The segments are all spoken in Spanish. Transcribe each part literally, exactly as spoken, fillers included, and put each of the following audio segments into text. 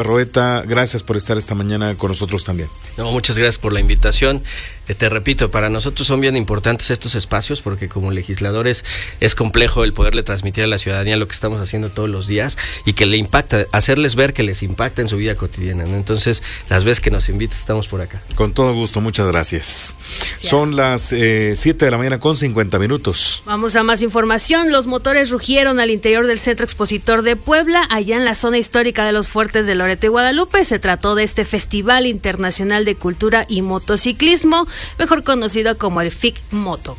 Barroeta, gracias por estar esta mañana con nosotros también. No, muchas gracias por la invitación. Eh, te repito, para nosotros son bien importantes estos espacios porque como legisladores es complejo el poderle transmitir a la ciudadanía lo que estamos haciendo todos los días y que le impacta, hacerles ver que les impacta en su vida cotidiana, ¿no? Entonces, las veces que nos invites estamos por acá. Con todo gusto, muchas gracias. gracias. Son las siete eh, de la mañana con cincuenta minutos. Vamos a más información. Los motores rugieron al interior del Centro Expositor de Puebla, allá en la zona histórica de los Fuertes de Loreto y Guadalupe. Se trató de este Festival Internacional de Cultura y Motociclismo, mejor conocido como el FICMoto.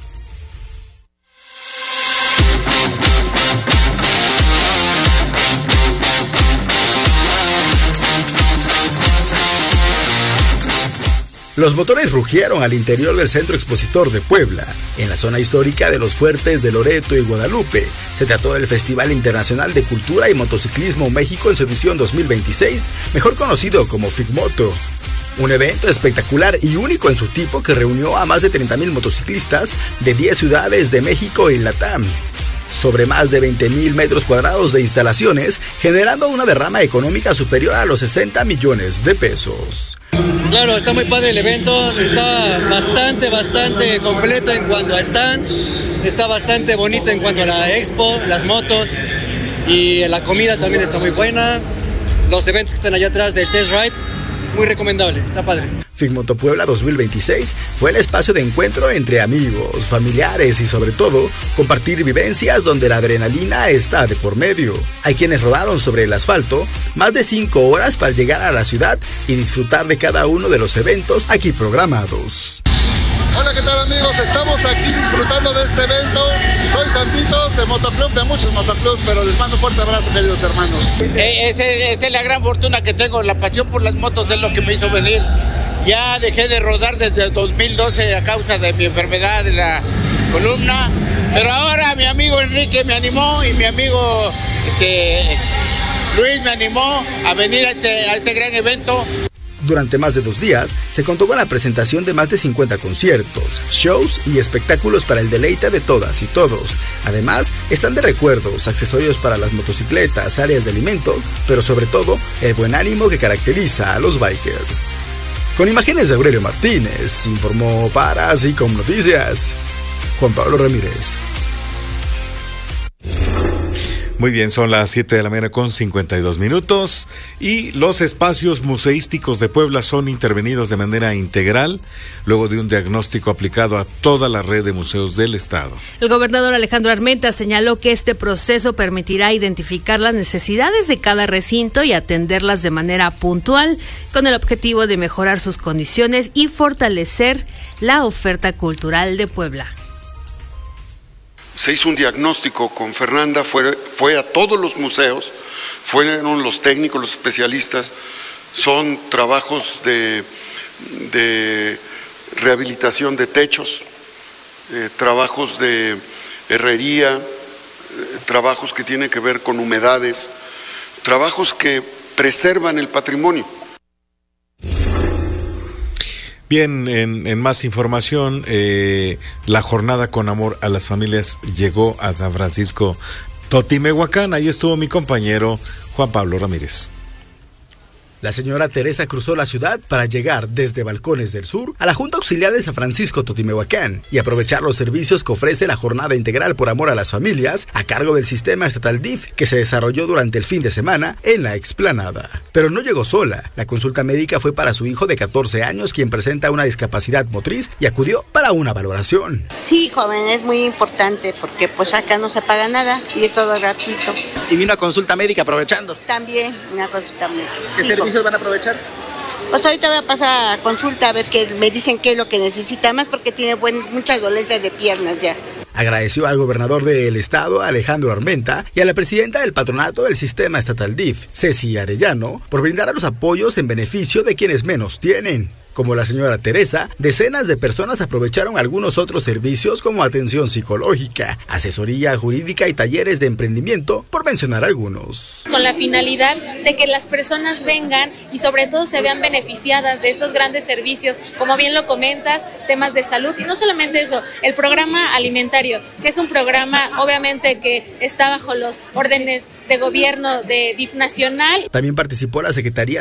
Los motores rugieron al interior del Centro Expositor de Puebla, en la zona histórica de los Fuertes de Loreto y Guadalupe. Se trató del Festival Internacional de Cultura y Motociclismo México en su edición dos mil veintiséis, mejor conocido como FICMoto. Un evento espectacular y único en su tipo que reunió a más de treinta mil motociclistas de diez ciudades de México y Latam, sobre más de veinte mil metros cuadrados de instalaciones, generando una derrama económica superior a los sesenta millones de pesos. Claro, está muy padre el evento, está bastante, bastante completo en cuanto a stands, está bastante bonito en cuanto a la expo, las motos y la comida también está muy buena. Los eventos que están allá atrás del test ride, muy recomendable, está padre. FICMoto Puebla dos mil veintiséis fue el espacio de encuentro entre amigos, familiares y sobre todo compartir vivencias donde la adrenalina está de por medio. Hay quienes rodaron sobre el asfalto más de cinco horas para llegar a la ciudad y disfrutar de cada uno de los eventos aquí programados. Hola, ¿qué tal amigos? Estamos aquí disfrutando de este evento. Soy Santitos de Motoclub, de muchos motoclubs, pero les mando un fuerte abrazo, queridos hermanos. Eh, esa es la gran fortuna que tengo, la pasión por las motos es lo que me hizo venir. Ya dejé de rodar desde el dos mil doce a causa de mi enfermedad de la columna, pero ahora mi amigo Enrique me animó y mi amigo este, Luis me animó a venir a este, a este gran evento. Durante más de dos días, se contó con la presentación de más de cincuenta conciertos, shows y espectáculos para el deleite de todas y todos. Además, están de recuerdos, accesorios para las motocicletas, áreas de alimentos, pero sobre todo, el buen ánimo que caracteriza a los bikers. Con imágenes de Aurelio Martínez, informó para Asicom Noticias, Juan Pablo Ramírez. Muy bien, son las siete de la mañana con cincuenta y dos minutos y los espacios museísticos de Puebla son intervenidos de manera integral luego de un diagnóstico aplicado a toda la red de museos del estado. El gobernador Alejandro Armenta señaló que este proceso permitirá identificar las necesidades de cada recinto y atenderlas de manera puntual con el objetivo de mejorar sus condiciones y fortalecer la oferta cultural de Puebla. Se hizo un diagnóstico con Fernanda, fue, fue a todos los museos, fueron los técnicos, los especialistas, son trabajos de, de rehabilitación de techos, eh, trabajos de herrería, eh, trabajos que tienen que ver con humedades, trabajos que preservan el patrimonio. Bien, en, en más información, eh, la jornada con amor a las familias llegó a San Francisco Totimehuacán. Ahí estuvo mi compañero Juan Pablo Ramírez. La señora Teresa cruzó la ciudad para llegar desde Balcones del Sur a la Junta Auxiliar de San Francisco Totimehuacán y aprovechar los servicios que ofrece la Jornada Integral por Amor a las Familias a cargo del Sistema Estatal D I F que se desarrolló durante el fin de semana en la explanada. Pero no llegó sola. La consulta médica fue para su hijo de catorce años, quien presenta una discapacidad motriz y acudió para una valoración. Sí, joven, es muy importante porque pues acá no se paga nada y es todo gratuito. ¿Y vino a consulta médica aprovechando? También, una consulta médica. ¿Qué sí, servicios van a aprovechar? Pues ahorita voy a pasar a consulta a ver qué me dicen qué es lo que necesita, más porque tiene buen, muchas dolencias de piernas ya. Agradeció al gobernador del estado, Alejandro Armenta, y a la presidenta del patronato del Sistema Estatal D I F, Ceci Arellano, por brindar los apoyos en beneficio de quienes menos tienen. Como la señora Teresa, decenas de personas aprovecharon algunos otros servicios como atención psicológica, asesoría jurídica y talleres de emprendimiento, por mencionar algunos. Con la finalidad de que las personas vengan y sobre todo se vean beneficiadas de estos grandes servicios, como bien lo comentas, temas de salud y no solamente eso, el programa alimentario, que es un programa obviamente que está bajo los órdenes de gobierno de D I F nacional. También participó la Secretaría